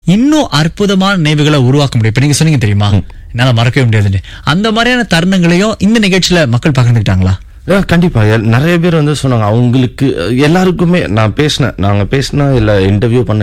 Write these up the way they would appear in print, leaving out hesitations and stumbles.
இன்னும் அற்புதமான நினைவுகளை உருவாக்க முடியும். இப்ப நீங்க சொன்னீங்க தெரியுமா, என்னால மறக்கவே முடியாதுன்னு, அந்த மாதிரியான தருணங்களையும் இந்த நிகழ்ச்சியில மக்கள் பகிர்ந்துக்கிட்டாங்களா? கண்டிப்பா நிறைய பேர் வந்து சொன்னாங்க. அவங்களுக்கு எல்லாருக்குமே நாங்க பேசின இல்ல இன்டர்வியூ பண்ண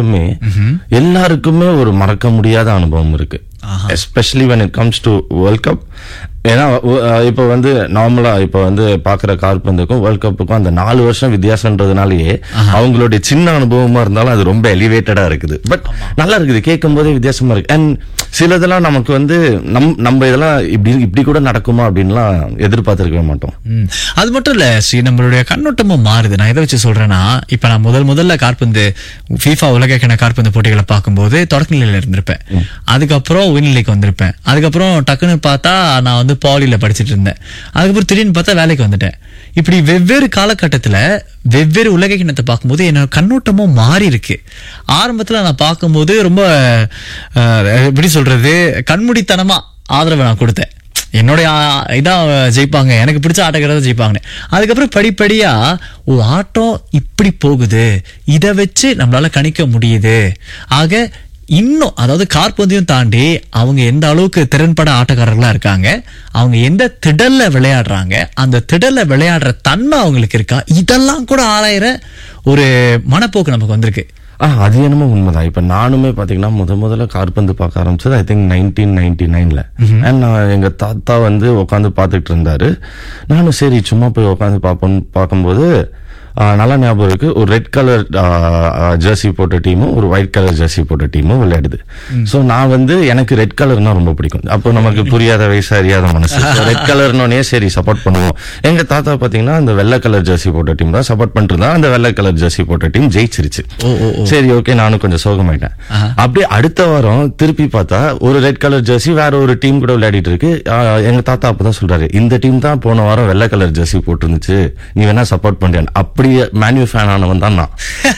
எல்லாருக்குமே ஒரு மறக்க முடியாத அனுபவம் இருக்கு. Especially when it comes to world cup. ஏன்னா இப்ப வந்து நார்மலா இப்ப வந்து பாக்குற கால்பந்துக்கும் வேர்ல்ட் கப்புக்கும் அந்த 4 வருஷம் வித்தியாசம்ன்றதுனாலயே அவங்களுடைய சின்ன அனுபவமா இருந்தாலும் அது ரொம்ப எலிவேட்டடா இருக்குது. பட் நல்லா இருக்குது, கேட்கும் போதே வித்தியாசமா இருக்கு. அண்ட் சிலதெல்லாம் நமக்கு வந்து நம்ம இதெல்லாம் இப்படி கூட நடக்குமா அப்படின்லாம் எதிர்பார்த்திருக்கவே மாட்டோம். அது மட்டும் இல்ல ஸ்ரீ, நம்மளுடைய கண்ணோட்டமும் மாறுது. நான் எதை வச்சு சொல்றேன்னா, இப்ப நான் முதல்ல கால்பந்து FIFA உலகக்கிண கால்பந்து போட்டிகளை பார்க்கும்போது தொடக்க நிலையில இருந்திருப்பேன். அதுக்கப்புறம் உயர்நிலைக்கு வந்திருப்பேன். அதுக்கப்புறம் டக்குன்னு பார்த்தா நான் வந்து பாலியில படிச்சுட்டு இருந்தேன். அதுக்கப்புறம் திடீர்னு பார்த்தா வேலைக்கு வந்துட்டேன். இப்படி வெவ்வேறு காலகட்டத்துல வெவ்வேறு உலக கிணத்தை பார்க்கும்போது என்னோட கண்ணோட்டமும் மாறி இருக்கு. ஆரம்பத்துல நான் பார்க்கும்போது ரொம்ப எப்படி சொல்றது, கண்மூடித்தனமா ஆதரவை நான் கொடுத்தேன். என்னுடைய இதான் ஜெயிப்பாங்க, எனக்கு பிடிச்ச ஆட்டக்காரர் ஜெயிப்பாங்க. அதுக்கப்புறம் படிப்படியா ஆட்டம் இப்படி போகுது, இதை வச்சு நம்மளால கணிக்க முடியுது. ஆக இன்னும் அதாவது காற்பந்தையும் தாண்டி அவங்க எந்த அளவுக்கு திறன்பட ஆட்டக்காரர்களா இருக்காங்க, அவங்க எந்த திடல்ல விளையாடுறாங்க, அந்த திடல்ல விளையாடுற தன்மை அவங்களுக்கு இருக்கா, இதெல்லாம் கூட ஆராயிற ஒரு மனப்போக்கு நமக்கு வந்திருக்கு. அது என்னமோ உண்மைதான். இப்ப நானுமே பாத்தீங்கன்னா முதல்ல கால்பந்து பார்க்க ஆரம்பிச்சது ஐ திங்க் 1999ல. அண்ட் நான் எங்க தாத்தா வந்து உட்காந்து பாத்துட்டு இருந்தாரு. நானும் சரி சும்மா போய் உட்காந்து பார்க்கும்போது நல்லா ஞாபகம் இருக்கு, ஒரு ரெட் கலர் ஜெர்சி போட்ட டீமும் ஒரு ஒயிட் கலர் ஜெர்சி போட்ட டீமும் விளையாடுது. சோ நான் வந்து எனக்கு ரெட் கலர்னா ரொம்ப பிடிக்கும். அப்போ நமக்கு புரியாத வயசு அறியாத மனசு, ரெட் கலர்னே சரி சப்போர்ட் பண்ணுவோம். எங்க தாத்தா பாத்தீங்கன்னா அந்த வெள்ளை கலர் ஜெர்சி போட்ட டீம் தான் சப்போர்ட் பண்ணிட்டு இருந்தா, அந்த வெள்ளை கலர் ஜெர்சி போட்ட டீம் ஜெயிச்சிருச்சு. சரி ஓகே, நானும் கொஞ்சம் சோகமாயிட்டேன். அப்படியே அடுத்த வாரம் திருப்பி பார்த்தா ஒரு ரெட் கலர் ஜெர்சி வேற ஒரு டீம் கூட விளையாடிட்டு இருக்கு. எங்க தாத்தா அப்பதான் சொல்றாரு, இந்த டீம் தான் போன வாரம் வெள்ளை கலர் ஜெர்சி போட்டு இருந்துச்சு, நீ வேணா சப்போர்ட் பண்றியான்னு. அப்படியே மேன்யூ ஃபேன் ஆனவன் தான் நான்.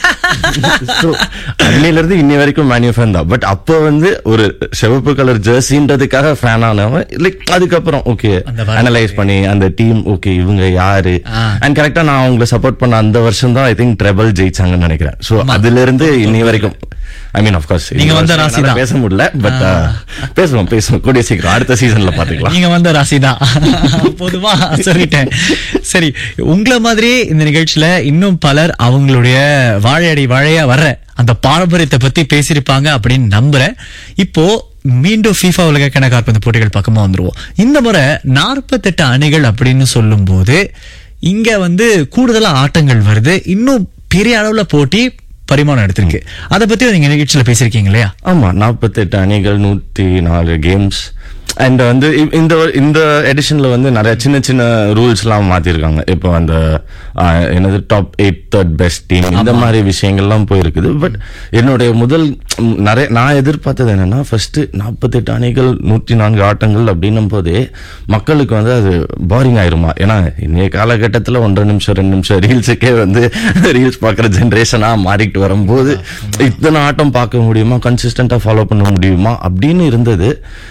அன்னையில இருந்து இன்னி வரைக்கும் மேன்யூ ஃபேன் தான். பட் அப்ப வந்து ஒரு சிவப்பு கலர் ஜெர்சின்றதுக்காக ஃபேன் ஆனவன். லைக் அதுக்கப்புறம் ஓகே அனலைஸ் பண்ணி அந்த டீம் ஓகே இவங்க யாரு அண்ட் கரெக்டா நான் அவங்களை சப்போர்ட் பண்ண அந்த வருஷம் தான் ஐ திங்க் ட்ரெபிள் ஜெயிச்சாங்கன்னு நினைக்கிறேன். சோ அதுல இருந்து இன்னி வரைக்கும் ஐ மீன் ஆஃப் கோர்ஸ் நீங்க வந்த ராசி தான், பேச முடியல. பட் பேசுவோம் கூடிய சீக்கிரம் அடுத்த சீசன்ல பாத்துக்கலாம். நீங்க வந்த ராசி தான் பொதுவா சொல்லிட்டேன். சரி, உங்களை மாதிரி இந்த நிகழ்ச்சியில இன்னும் பலர் அவங்களுடைய வாழையா வர்ற அந்த பாரம்பரியத்தை பத்தி பேசியிருப்பாங்க அப்படின்னு நம்புறேன். இப்போ மீண்டும் FIFA உலகக்கிண கால்பந்து போட்டிகள் பக்கமா வந்துருவோம். இந்த முறை 48 அணிகள் அப்படின்னு சொல்லும் போது இங்க வந்து கூடுதலா ஆட்டங்கள் வருது, இன்னும் பெரிய அளவுல போட்டி பரிமாணம் எடுத்திருக்கு. அதை பத்தி நீங்க நிகழ்ச்சியில பேசிருக்கீங்க இல்லையா? ஆமா, 48 அணிகள், 104 கேம்ஸ். அண்ட் வந்து இந்த எடிஷன்ல வந்து நிறைய சின்ன சின்ன ரூல்ஸ் எல்லாம் மாத்திருக்காங்க. இப்போ அந்த என்னது டாப் 8 தேர்ட் பெஸ்ட் டீம் இந்த மாதிரி விஷயங்கள்லாம் போயிருக்குது. பட் என்னுடைய நிறைய நான் எதிர்பார்த்தது என்னன்னா, ஃபர்ஸ்ட் 48 அணிகள் 104 ஆட்டங்கள் அப்படின்னும் போதே மக்களுக்கு வந்து அது போரிங் ஆயிருமா. ஏன்னா இன்னைய காலகட்டத்துல 1.5 நிமிஷம் 2 நிமிஷம் ரீல்ஸுக்கே வந்து ரீல்ஸ் பாக்குற ஜென்ரேஷனா மாறிட்டு வரும்போது இத்தனை ஆட்டம் பார்க்க முடியுமா, கன்சிஸ்டன்டா ஃபாலோ பண்ண முடியுமா அப்படின்னு இருந்தது.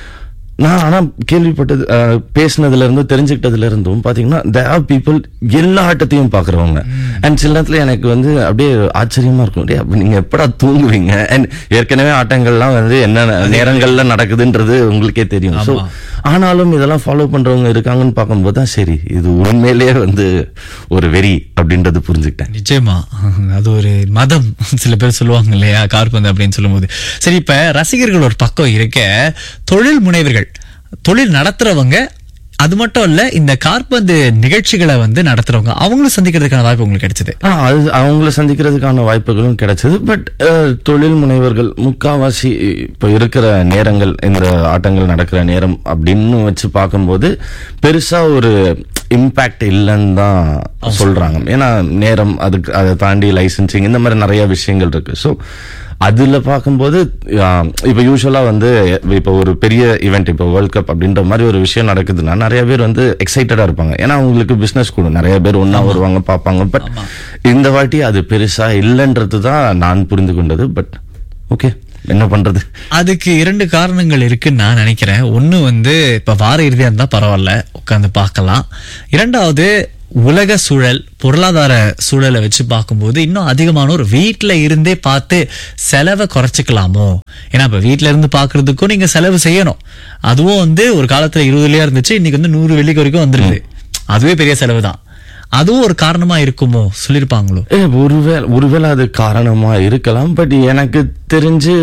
நான் ஆனா கேள்விப்பட்டது பேசினதுல இருந்தும் தெரிஞ்சுக்கிட்டதுல இருந்தும் பாத்தீங்கன்னா there are people எல்லா ஆட்டத்தையும் பாக்குறவங்க. அண்ட் சில நேரத்துல எனக்கு வந்து அப்படியே ஆச்சரியமா இருக்கும், நீங்க எப்படா தூங்குவீங்க? அண்ட் ஏற்கனவே ஆட்டங்கள்லாம் வந்து என்ன நேரங்கள்ல நடக்குதுன்றது உங்களுக்கே தெரியும். ஸோ ஆனாலும் இதெல்லாம் ஃபாலோ பண்றவங்க இருக்காங்கன்னு பார்க்கும்போது தான் சரி இது உண்மையிலேயே வந்து ஒரு வெறி அப்படின்றது புரிஞ்சுக்கிட்டேன். நிச்சயமா அது ஒரு மதம் சில பேர் சொல்லுவாங்க இல்லையா கால்பந்து அப்படின்னு சொல்லும் போது. சரி, இப்ப ரசிகர்கள் ஒரு பக்கம் இருக்க, தொழில் முனைவர்கள் தொழில் நடத்துறவங்க அது மட்டும் இல்ல இந்த கால்பந்து நிகழ்ச்சிகளை வந்து நடத்துறவங்க அவங்களும் சந்திக்கிறதுக்கான வாய்ப்பு உங்களுக்கு கிடைச்சது. அவங்கள சந்திக்கிறதுக்கான வாய்ப்புகளும் கிடைச்சது. பட் தொழில் முனைவர்கள் முக்காவாசி இப்ப இருக்கிற நேரங்கள், இந்த ஆட்டங்கள் நடக்கிற நேரம் அப்படின்னு வச்சு பார்க்கும்போது பெருசா ஒரு இம்பாக்ட் இல்லைன்னு தான் சொல்றாங்க. ஏன்னா நேரம், அதுக்கு அதை தாண்டி லைசன்சிங் இந்த மாதிரி நிறைய விஷயங்கள் இருக்கு. ஸோ அதுல பார்க்கும்போது இப்ப யூஸ்வலா வந்து இப்ப ஒரு பெரிய ஈவெண்ட், இப்ப வேர்ல்ட் கப் அப்படின்ற மாதிரி ஒரு விஷயம் நடக்குதுன்னா நிறைய பேர் வந்து எக்ஸைட்டடா இருப்பாங்க. ஏன்னா அவங்களுக்கு பிசினஸ் கூட நிறைய பேர் ஒன்னா வருவாங்க பார்ப்பாங்க. பட் இந்த வாட்டி அது பெருசா இல்லைன்றது தான் நான் புரிந்து கொண்டது. பட் ஓகே, என்ன பண்றது? அதுக்கு 2 காரணங்கள் இருக்குன்னு நான் நினைக்கிறேன். ஒண்ணு வந்து இப்ப வார இறுதியா இருந்தா பரவாயில்ல, உட்காந்து பார்க்கலாம். 2வது உலக சூழல் பொருளாதார சூழலை வச்சு பார்க்கும்போது இன்னும் அதிகமான ஒரு வீட்டுல இருந்தே பார்த்து செலவை குறைச்சிக்கலாமோ? ஏன்னா இப்ப வீட்டுல இருந்து பாக்குறதுக்கும் நீங்க செலவு செய்யணும். அதுவும் வந்து ஒரு காலத்துல 20 வெள்ளியா இருந்துச்சு, இன்னைக்கு வந்து 100 வெள்ளிக்கு வரைக்கும் வந்துருது. அதுவே பெரிய செலவு தான். அதுவும் ஒரு காரணமா இருக்குமோ சொல்லிருப்பாங்களோ? ஒருவேளை அது காரணமா இருக்கலாம். பட் எனக்கு தெரிஞ்சு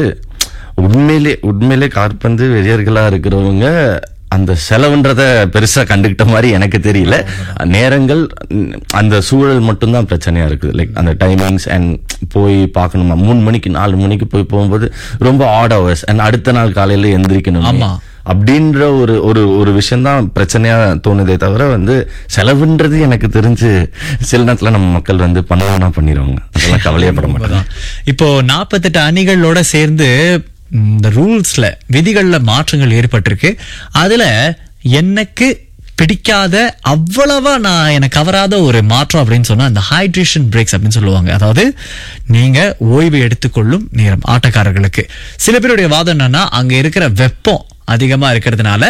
உண்மையிலே காற்பந்து வெறியர்களா இருக்கிறவங்க அந்த செலவுன்றத பெருசா கண்டுகிட்ட மாதிரி எனக்கு தெரியல. நேரங்கள் அந்த சூழல் மட்டும்தான் பிரச்சனையா இருக்குது. லைக் அந்த டைமிங்ஸ் அண்ட் போய் பார்க்கணுமா, 3 மணிக்கு 4 மணிக்கு போகும்போது ரொம்ப ஆட் ஹவர்ஸ் அண்ட் அடுத்த நாள் காலையில எந்திரிக்கணும் அப்படின்ற ஒரு விஷயம் தான் பிரச்சனையா தோணுதே தவிர வந்து செலவுன்றது எனக்கு தெரிஞ்சு சில நேரத்துல நம்ம மக்கள் வந்து பண்ணணும்னா பண்ணிடுவாங்க. அதெல்லாம் கவலையப்பட மாட்டாங்க. இப்போ 48 அணிகளோட சேர்ந்து இந்த ரூல்ஸ்ல விதிகள்ல மாற்றங்கள் ஏற்பட்டிருக்கு. அதுல எனக்கு பிடிக்காத அவ்வளவா எனக்கு கவராத ஒரு மாற்றம் அப்படின்னு சொன்னா அந்த ஹைட்ரேஷன் பிரேக்ஸ் அப்படின்னு சொல்லுவாங்க. அதாவது நீங்க ஓய்வு எடுத்துக்கொள்ளும் நேரம் ஆட்டக்காரர்களுக்கு. சில பேருடைய வாதம் என்னன்னா அங்க இருக்கிற வெப்பம் அதிகமா இருக்கிறதுனால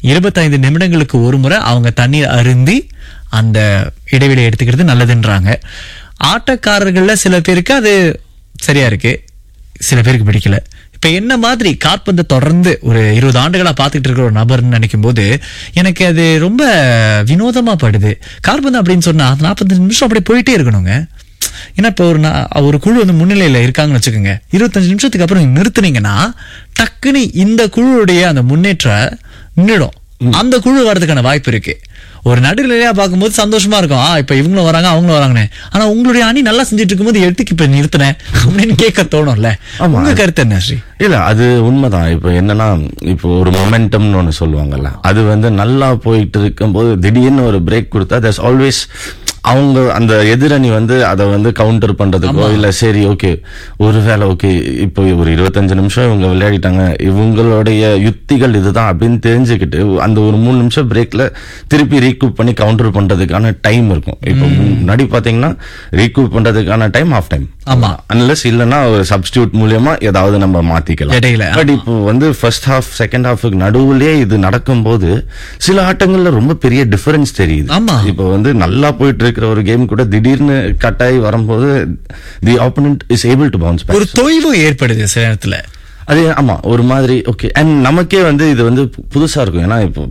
25 நிமிடங்களுக்கு ஒரு முறை அவங்க தண்ணீர் அருந்தி அந்த இடைவெளி எடுத்துக்கிறது நல்லதுன்றாங்க. ஆட்டக்காரர்கள்ல சில பேருக்கு அது சரியா இருக்கு, சில பேருக்கு பிடிக்கல. இப்ப என்ன மாதிரி காற்பந்து தொடர்ந்து ஒரு 20 ஆண்டுகளா பாத்துக்கிட்டு இருக்கிற ஒரு நபர்னு நினைக்கும் போது எனக்கு அது ரொம்ப வினோதமா படுது. காற்பந்து அப்படின்னு சொன்னா 45 நிமிஷம் அப்படியே போயிட்டே இருக்கணுங்க. ஏன்னா இப்ப ஒரு குழு வந்து முன்னிலையில இருக்காங்கன்னு வச்சுக்கோங்க, 25 நிமிஷத்துக்கு அப்புறம் நிறுத்துனீங்கன்னா டக்குன்னு இந்த குழுவுடைய அந்த முன்னேற்றம் நின்றுடும். அந்த குழு வர்றதுக்கான வாய்ப்பு இருக்கு. ஒரு நடுநிலையா பார்க்கும்போது சந்தோஷமா இருக்கும், இப்ப இவங்களும் வராங்க அவங்களும் வராங்கன்னு. ஆனா உங்களுடைய அணி நல்லா செஞ்சுட்டு இருக்கும்போது எடுத்துக்கு இப்ப நிறுத்தினேன் அப்படின்னு கேட்க தோணும்ல. உங்க கருத்து என்ன ஸ்ரீ? இல்ல அது உண்மைதான். இப்ப என்னன்னா இப்போ ஒரு மொமெண்டம்னு ஒண்ணு சொல்லுவாங்கல்ல, அது வந்து நல்லா போயிட்டு இருக்கும் போது திடீர்னு ஒரு பிரேக் கொடுத்தா there's always அவங்க அந்த எதிரணி வந்து அதை வந்து கவுண்டர் பண்றதுக்கோ இல்ல சரி ஓகே ஒருவேளை ஓகே இப்போ ஒரு 25 நிமிஷம் இவங்க விளையாடிட்டாங்க, இவங்களுடைய யுத்திகள் இதுதான் அப்படின்னு தெரிஞ்சுக்கிட்டு அந்த ஒரு 3 நிமிஷம் பிரேக்ல திருப்பி ரீகூப் பண்ணி கவுண்டர் பண்றதுக்கான டைம் இருக்கும். இப்போ முன்னாடி பாத்தீங்கன்னா ரீகூப் பண்றதுக்கான டைம் ஆஃப் டைம். ஆமா, அன்லெஸ் இல்லைன்னா ஒரு சப்ஸ்டியூட் மூலியமா ஏதாவது நம்ம மாத்திக்கலாம். பட் இப்போ வந்து ஃபர்ஸ்ட் ஹாஃப் செகண்ட் ஹாஃபுக்கு நடுவுலயே இது நடக்கும் போது சில ஆட்டங்கள்ல ரொம்ப பெரிய டிஃபரன்ஸ் தெரியுது. இப்போ வந்து நல்லா போயிட்டு இருக்கிற ஒரு கேம் கூட திடீர்னு கட்டாயி வரும்போது தி opponent is able to bounce back. ஒரு தொய்வு ஏற்படுது சில நேரத்துல. அது ஆமா ஒரு மாதிரி ஓகே. அண்ட் நமக்கே வந்து இது வந்து புதுசா இருக்கும். ஏன்னா இப்போ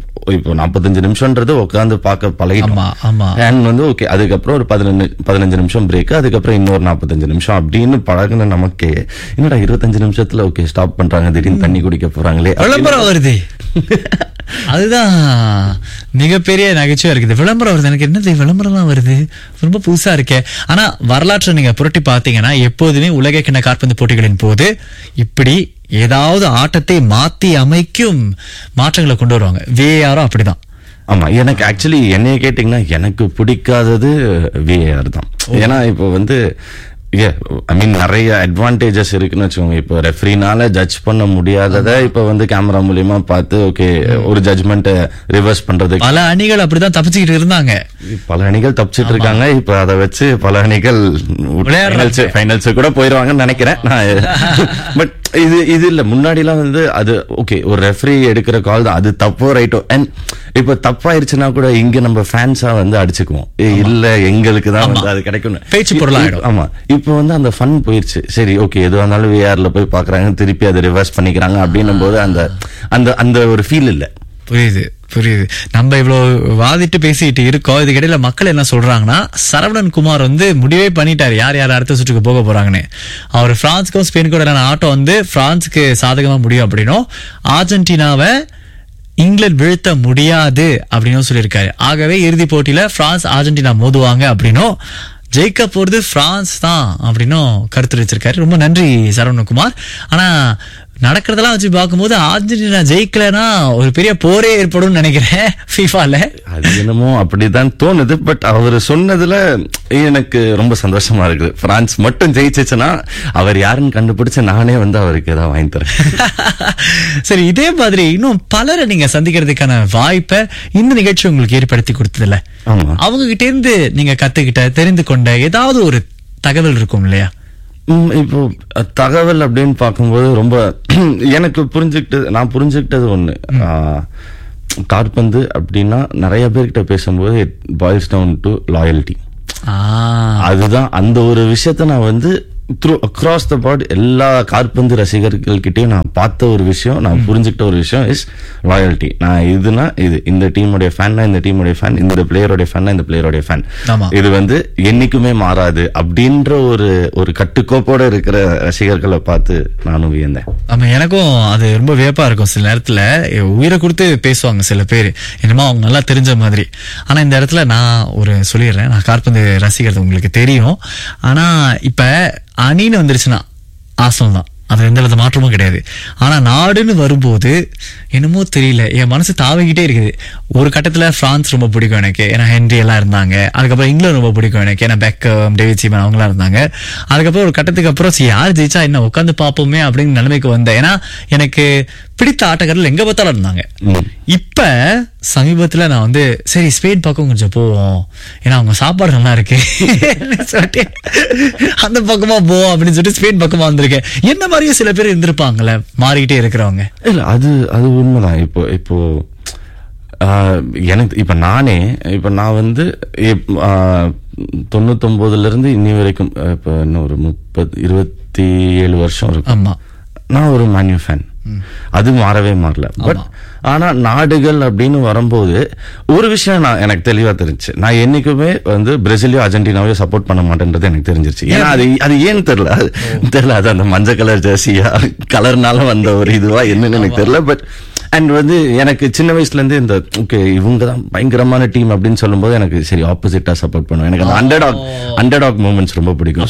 45 நிமிஷம்ன்றது உட்காந்து பார்க்க பழகிட்டோம். அண்ட் வந்து ஓகே அதுக்கப்புறம் ஒரு 15 நிமிஷம் பிரேக், அதுக்கப்புறம் இன்னொரு 45 நிமிஷம் அப்படின்னு பழகுன நமக்கே என்னடா 25 நிமிஷத்துல ஓகே ஸ்டாப் பண்றாங்க, திடீர்னு தண்ணி குடிக்க போறாங்களே விளம்பரம் வருது. அதுதான் மிகப்பெரிய நகைச்சுவா இருக்குது. விளம்பரம் வருது, எனக்கு என்னது விளம்பரம் வருது, ரொம்ப புதுசா இருக்கே. ஆனா வரலாற்றை நீங்க புரட்டி பாத்தீங்கன்னா எப்போதுமே உலக கிண்ண காற்பந்து போட்டிகளின் போது இப்படி ஏதாவது ஆட்டத்தை மாத்தி அமைக்கும் மாற்றங்களை கொண்டு வருவாங்க. VAR அப்படிதான். ஆமா, எனக்கு ஆக்சுவலி என்னைய கேட்டீங்கன்னா எனக்கு பிடிக்காதது VAR தான். ஏன்னா இப்போ வந்து ஐ மீன் நிறைய அட்வான்டேஜஸ் இருக்குன்னு வச்சுக்கோங்க. இப்போ ரெஃப்ரினால ஜட்ஜ் பண்ண முடியாததை இப்ப வந்து கேமரா மூலியமா பார்த்து ஓகே ஒரு ஜட்ஜ்மெண்ட் ரிவர்ஸ் பண்றதுக்கு பல அணிகள் அப்படிதான் தப்பிச்சுக்கிட்டு இருந்தாங்க. பல அணிகள் தப்பிச்சுட்டு இருக்காங்க. இப்ப அதை வச்சு பல அணிகள் ஃபைனல்ஸ் கூட போயிருவாங்கன்னு நினைக்கிறேன். பட் இது இல்ல, முன்னாடி எல்லாம் வந்து அது ஓகே ஒரு ரெஃப்ரி எடுக்கிற கால் தான், அது தப்போ ரைட்டோ. அண்ட் இப்ப தப்பாயிருச்சுன்னா கூட இங்க நம்ம ஃபேன்ஸா வந்து அடிச்சுக்குவோம், இல்ல எங்களுக்கு தான் வந்து அது கிடைக்கும் பேச்சு பொருளாயிடும். ஆமா, இப்ப வந்து அந்த ஃபன் போயிருச்சு. சரி ஓகே எதுவாக இருந்தாலும் VARல போய் பாக்குறாங்க, திருப்பி அதை ரிவர்ஸ் பண்ணிக்கிறாங்க அப்படின்னும் போது அந்த அந்த அந்த ஒரு ஃபீல் இல்ல. புரியுது. நம்ம இவ்வளவு வாதிட்டு பேசிட்டு இருக்கோம். இதுக்கிடையில மக்கள் என்ன சொல்றாங்கன்னா, சரவணன் குமார் வந்து முடிவே பண்ணிட்டாரு யார் அடுத்த சுற்றுக்கு போக போறாங்கன்னு. அவர் பிரான்ஸுக்கும் ஸ்பெயினுக்கும் ஆட்டம் வந்து பிரான்ஸுக்கு சாதகமா முடியும் அப்படின்னும், அர்ஜென்டினாவை இங்கிலாந்து வீழ்த்த முடியாது அப்படின்னு சொல்லியிருக்காரு. ஆகவே இறுதி போட்டியில பிரான்ஸ் அர்ஜென்டினா மோதுவாங்க அப்படின்னும், ஜெயிக்க போறது பிரான்ஸ் தான் அப்படின்னும் கருத்து வச்சிருக்காரு. ரொம்ப நன்றி சரவணகுமார். ஆனா நடக்கிறதெல்லாம் வச்சு பார்க்கும்போது அர்ஜென்டினா ஜெயிக்கலன்னா ஒரு பெரிய போரே ஏற்படும் நினைக்கிறேன் ஃபீஃபால. அது என்னமோ அப்படிதான் தோணுது. பட் அவர் சொன்னதுல எனக்கு ரொம்ப சந்தோஷமா இருக்கு. பிரான்ஸ் மட்டும் ஜெயிச்சுன்னா அவர் யாருன்னு கண்டுபிடிச்சு நானே வந்து அவருக்கு ஏதாவது வாங்கி தரேன். சரி, இதே மாதிரி இன்னும் பலரை நீங்க சந்திக்கிறதுக்கான வாய்ப்பை இந்த நிகழ்ச்சி உங்களுக்கு ஏற்படுத்தி கொடுத்ததில்ல, அவங்க கிட்ட இருந்து நீங்க கத்துக்கிட்ட தெரிந்து கொண்ட ஏதாவது ஒரு தகவல் இருக்கும் இல்லையா? இப்போ தகவல் அப்படின்னு பார்க்கும்போது ரொம்ப எனக்கு நான் புரிஞ்சுக்கிட்டது ஒண்ணு, காற்பந்து அப்படின்னா நிறைய பேர்கிட்ட பேசும்போது it boys down to loyalty. அதுதான் அந்த ஒரு விஷயத்த நான் வந்து அக்ராஸ் த போர்ட் எல்லா காற்பந்து ரசிகர்கள் கிட்டயும் நான் பார்த்த ஒரு விஷயம், நான் புரிஞ்சுக்கிட்ட ஒரு விஷயம் இஸ் லாயல்டி. நான் இதுனா இது, இந்த டீமுடைய ஃபேன்னா இந்த டீமுடைய ஃபேன், இந்த பிளேயருடைய ஃபேன்னா இந்த பிளேயருடைய ஃபேன். இது வந்து என்னைக்குமே மாறாது அப்படின்ற ஒரு கட்டுக்கோப்போட இருக்கிற ரசிகர்களை பார்த்து நானும் வியந்தேன். ஆமா, எனக்கும் அது ரொம்ப வியப்பா இருக்கும். சில நேரத்துல உயிரை கொடுத்து பேசுவாங்க சில பேர், என்னமோ அவங்க நல்லா தெரிஞ்ச மாதிரி. ஆனா இந்த இடத்துல நான் ஒரு சொல்லிடுறேன், நான் காற்பந்து ரசிகர்கள் உங்களுக்கு தெரியும். ஆனா இப்ப அணின்னு வந்துருச்சுன்னா ஆசனம் தான், அது எந்த வித மாற்றமும் கிடையாது. ஆனா நாடுன்னு வரும்போது என்னமோ தெரியல, என் மனசு தாவிக்கிட்டே இருக்குது. ஒரு கட்டத்துல பிரான்ஸ் ரொம்ப பிடிக்கும் எனக்கு, ஏன்னா ஹென்ரி எல்லாம் இருந்தாங்க. அதுக்கப்புறம் இங்கிலாந்து ரொம்ப பிடிக்கும் எனக்கு, ஏன்னா பெக்கம், டேவிட் சீமன் அவங்களாம் இருந்தாங்க. அதுக்கப்புறம் ஒரு கட்டத்துக்கு அப்புறம் யார் ஜெயிச்சா என்ன உட்காந்து பார்ப்போமே அப்படின்னு நிலைமைக்கு வந்தேன். ஏன்னா எனக்கு பிடித்த ஆட்டக்காரர்கள் எங்க பார்த்தாலும் இருந்தாங்க. இப்ப சமீபத்துல நான் வந்து சரி ஸ்பெயின் பக்கம் கொஞ்சம் போவோம், ஏன்னா அவங்க சாப்பாடு நல்லா இருக்கு சொல்லிட்டு அந்த பக்கமா போவோம் அப்படின்னு சொல்லிட்டு ஸ்பெயின் பக்கமா வந்திருக்கேன். என்ன மாதிரியே சில பேர் இருந்திருப்பாங்கல்ல மாறிக்கிட்டே இருக்கிறவங்க. இல்ல அது உண்மைதான். இப்போ எனக்கு இப்ப நான் வந்து 99 இருந்து இன்னி வரைக்கும் இப்ப இன்னும் ஒரு 27 வருஷம் இருக்கும். ஆமா, நான் ஒரு மேன்யூ ஃபேன், அது மாறல. பட் ஆனா நாடுகள் அப்படின்னு வரும்போது ஒரு விஷயம் எனக்கு தெளிவா தெரிஞ்சு, நான் என்னைக்குமே வந்து பிரேசிலையோ அர்ஜென்டினாவையோ சப்போர்ட் பண்ண மாட்டேன்றது எனக்கு தெரிஞ்சிருச்சு. ஏன்னா அது ஏன்னு தெரியல, அது அந்த மஞ்சள் கலர் ஜெர்சியா கலர்னால வந்த ஒரு இதுவா என்னன்னு எனக்கு தெரியல. பட் அண்ட் வந்து எனக்கு சின்ன வயசுல இருந்து இந்த ஓகே இவங்க தான் பயங்கரமான டீம் அப்படின்னு சொல்லும் போது எனக்கு சரி ஆப்போசிட்டா சப்போர்ட் பண்ணுவேன். எனக்கு அந்த அண்டர்டாக் மூமெண்ட்ஸ் ரொம்ப பிடிக்கும்.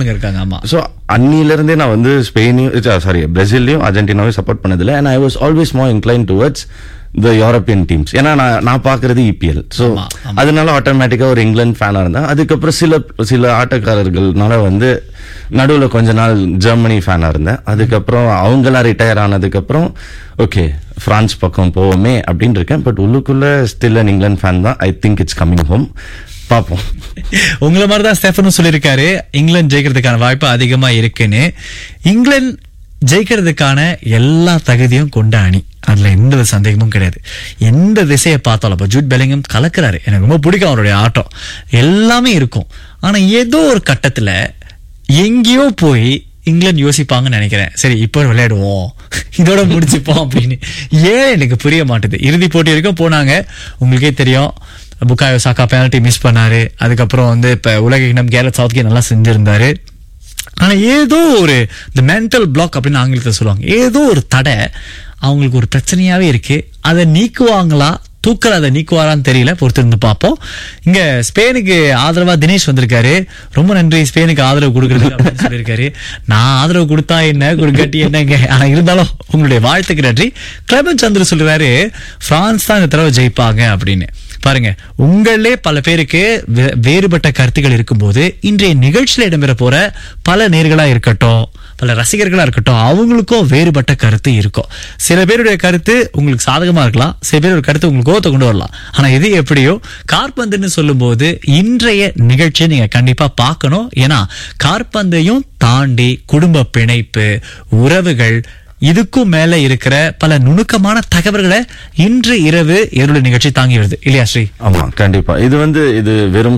சோ அன்னில இருந்தே நான் வந்து பிரேசிலையும் அர்ஜென்டினாவையும் சப்போர்ட் பண்ணதில்லை. And I was always more incline towards the European teams. ஏன்னா நான் பாக்குறது EPL. ஸோ அதனால ஆட்டோமேட்டிக்கா ஒரு இங்கிலாந்து ஃபேனா இருந்தேன். அதுக்கப்புறம் சில ஆட்டக்காரர்கள்னால வந்து நடுவுல கொஞ்ச நாள் ஜெர்மனி ஃபேனா இருந்தேன். அதுக்கப்புறம் அவங்கெல்லாம் ரிட்டையர் ஆனதுக்கு அப்புறம் ஓகே பிரான்ஸ் பக்கம் போவோமே அப்படின்னு இருக்கேன். பட் உள்ளுக்குள்ள ஸ்டில் அன் இங்கிலாந்து ஃபேன் தான். I think it's coming home. பாப்போம். உங்களை மாதிரிதான் ஸ்டெஃபனும் சொல்லியிருக்காரு, இங்கிலாந்து ஜெயிக்கிறதுக்கான வாய்ப்பு அதிகமா இருக்குன்னு. இங்கிலாந்து ஜெயிக்கிறதுக்கான எல்லா தகுதியும் கொண்ட அணி, அதுல எந்த சந்தேகமும் கிடையாது. எந்த திசையை பார்த்தாலும் இப்ப ஜூட் பெலிங்ஹாம் கலக்குறாரு, எனக்கு ரொம்ப பிடிக்கும் அவருடைய ஆட்டம், எல்லாமே இருக்கும். ஆனா ஏதோ ஒரு கட்டத்துல எங்கேயோ போய் இங்கிலாந்து யோசிப்பாங்கன்னு நினைக்கிறேன், சரி இப்போ விளையாடுவோம், இதோட முடிச்சுப்போம் அப்படின்னு. ஏன் எனக்கு புரிய மாட்டேது. இறுதி போட்டி வரைக்கும் போனாங்க, உங்களுக்கே தெரியும். புகாயோ சாக்கா பெனால்டி மிஸ் பண்ணாரு. அதுக்கப்புறம் வந்து இப்ப உலக கிண்ணம் கேரட் சவுத்கே நல்லா செஞ்சிருந்தாரு. ஆனா ஏதோ ஒரு இந்த மென்டல் பிளாக் அப்படின்னு ஆங்கிலத்தில் சொல்லுவாங்க, ஏதோ ஒரு தடை அவங்களுக்கு ஒரு பிரச்சனையாவே இருக்கு. அதை நீக்குவாங்களா, தூக்கல் அதை நீக்குவாரான்னு தெரியல, பொறுத்திருந்து பார்ப்போம். இங்க ஸ்பெயினுக்கு ஆதரவா தினேஷ் வந்திருக்காரு. ரொம்ப நன்றி ஸ்பெயினுக்கு ஆதரவு கொடுக்கறது அப்படின்னு சொல்லியிருக்காரு. நான் ஆதரவு கொடுத்தா என்ன கொடுக்காட்டி என்னங்க, ஆனா இருந்தாலும் உங்களுடைய வாழ்த்துக்கு நன்றி. கிளமன் சந்திர சொல்றாரு பிரான்ஸ் தான் இந்த தடவை ஜெயிப்பாங்க அப்படின்னு. பாருங்க, உங்களே பல பேருக்கு வேறுபட்ட கருத்துக்கள் இருக்கும்போது இன்றைய நிகழ்ச்சியில இடம்பெற போற பல நேர்களா இருக்கட்டும், பல ரசிகர்களா இருக்கட்டும், அவங்களுக்கும் வேறுபட்ட கருத்து இருக்கும். சில பேருடைய கருத்து உங்களுக்கு சாதகமா இருக்கலாம், சில பேருடைய கருத்து உங்களுக்கு கோவத்தை கொண்டு வரலாம். ஆனா இது எப்படியோ காற்பந்துன்னு சொல்லும் போது இன்றைய நிகழ்ச்சியை நீங்க கண்டிப்பா பார்க்கணும். ஏன்னா காற்பந்தையும் தாண்டி குடும்ப பிணைப்பு, உறவுகள், இதுக்கும் மேல இருக்கிற பல நுணுக்கமான தகவல்களை இன்று இரவு எருள நிகழ்ச்சி தாங்கி வருது இல்லையா ஸ்ரீ? ஆமா, கண்டிப்பா. இது வெறும்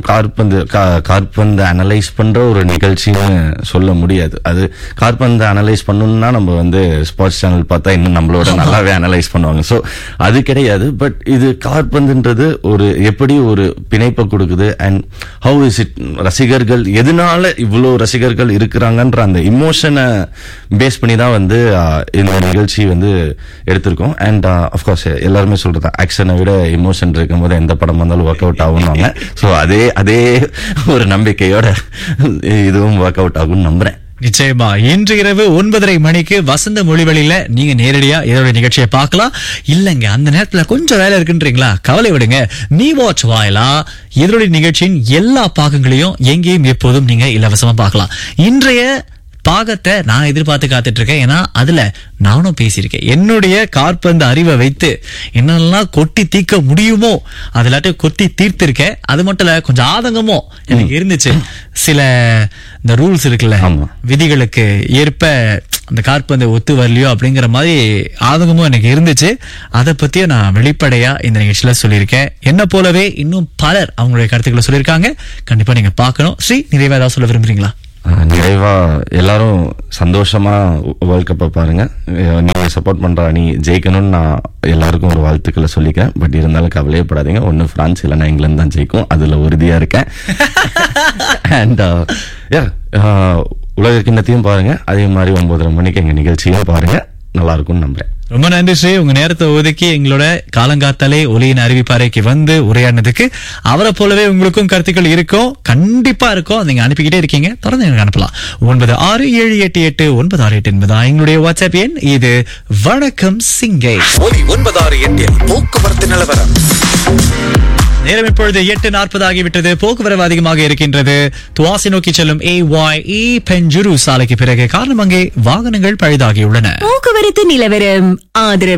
காற்பந்து அனலைஸ் பண்ற ஒரு நிகழ்ச்சின்னு சொல்ல முடியாது. அது காற்பந்து அனலைஸ் பண்ணணும்னா நம்ம வந்து ஸ்போர்ட்ஸ் சேனல் பார்த்தா இன்னும் நம்மளோட நல்லாவே அனலைஸ் பண்ணுவாங்க. சோ அது கிடையாது. பட் இது காற்பந்துன்றது ஒரு எப்படி ஒரு பிணைப்பை கொடுக்குது. அண்ட் ஹவு இஸ் இட், ரசிகர்கள் எதனால இவ்வளவு ரசிகர்கள் இருக்கிறாங்கன்ற அந்த இமோஷனை பேஸ் பண்ணி தான் வந்து இந்த நிகழ்ச்சி வந்து எடுத்திருக்கோம். அண்ட் அஃப்கோர்ஸ் எல்லாருமே சொல்றது ஆக்ஷனை விட இமோஷன் இருக்கும் போது எந்த படம் வந்தாலும் ஒர்க் அவுட் ஆகும்னு. ஸோ அதே ஒரு நம்பிக்கையோட இதுவும் ஒர்க் அவுட் ஆகும்னு நம்புறேன். நிச்சயமா இன்று இரவு 9:30 மணிக்கு வசந்த மொழிவழியில நீங்க நேரடியா இதோட நிகழ்ச்சியை பார்க்கலாம். இல்லங்க அந்த நேரத்துல கொஞ்சம் வேலை இருக்குன்றீங்களா, கவலை விடுங்க. நீ வாட்ச் வாயிலா இதோட நிகழ்ச்சியின் எல்லா பாகங்களையும் எங்கேயும் எப்போதும் நீங்க இலவசமா பார்க்கலாம். இன்றைய பாகத்தை நான் எதிர்பார்த்து காத்துட்டு இருக்கேன். ஏன்னா அதுல நானும் பேசியிருக்கேன். என்னுடைய காற்பந்து அறிவை வைத்து என்னெல்லாம் கொட்டி தீர்க்க முடியுமோ அதுலாட்டும் கொட்டி தீர்த்திருக்கேன். அது மட்டும் இல்ல, கொஞ்சம் ஆதங்கமும் எனக்கு இருந்துச்சு. சில இந்த ரூல்ஸ் இருக்குல்ல, விதிகளுக்கு ஏற்ப அந்த காற்பந்து ஒத்து வரலையோ அப்படிங்கிற மாதிரி ஆதங்கமும் எனக்கு இருந்துச்சு. அதை பத்தியும் நான் வெளிப்படையா இந்த நிகழ்ச்சியில சொல்லியிருக்கேன். என்ன போலவே இன்னும் பலர் அவங்களுடைய கருத்துக்களை சொல்லியிருக்காங்க. கண்டிப்பா நீங்க பார்க்கணும். ஸ்ரீ, நிறைவா ஏதாவது சொல்ல விரும்புறீங்களா? நிறைவா எல்லாரும் சந்தோஷமா வேர்ல்ட் கப்பை பாருங்க. நீங்க சப்போர்ட் பண்ற அணி ஜெயிக்கணும்னு நான் எல்லாருக்கும் ஒரு வாழ்த்துக்களை சொல்லிக்கிறேன். பட் இருந்தாலும் கவலையப்படாதீங்க, ஒன்னு பிரான்ஸ் இல்லைன்னா இங்கிலாந்து தான் ஜெயிக்கும், அதுல உறுதியா இருக்கேன். அண்ட் உலக கிண்ணத்தையும் பாருங்க, அதே மாதிரி 9:30 மணிக்கு எங்க நிகழ்ச்சியும் பாருங்க. நல்லா இருக்கும்னு நம்புறேன். ரொம்ப நன்றி ஸ்ரீ, உங்க நேரத்தை ஒதுக்கி எங்களோட காலங்காத்தாலே ஒலியின் அறிவிப்பாறைக்கு வந்து உரையாடினதுக்கு. அவரை போலவே உங்களுக்கும் கருத்துக்கள் இருக்கும், கண்டிப்பா இருக்கும். நீங்க அனுப்பிக்கிட்டே இருக்கீங்க, தொடர்ந்து எனக்கு அனுப்பலாம். 96788968 என்பதா எங்களுடைய வாட்ஸ்அப் எண். இது வணக்கம் சிங்கை. ஒலி 968 போக்குவரத்து நிலவரம். நேரம் இப்பொழுது 8:40 ஆகிவிட்டது. போக்குவரவு அதிகமாக இருக்கின்றது. துவாசி நோக்கி செல்லும் AYE பெஞ்சுரு சாலைக்கு பிறகு காரணம் அங்கே வாகனங்கள் பழுதாகியுள்ளன. போக்குவரத்து நிலவரம் ஆதரவு